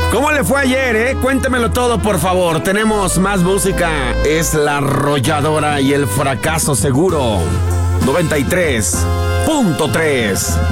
¿Cómo le fue ayer, Cuéntemelo todo, por favor. Tenemos más música. Es La Arrolladora y el fracaso seguro. 93.3